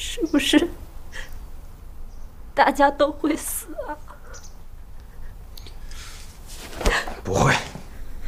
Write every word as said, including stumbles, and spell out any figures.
是不是大家都会死啊？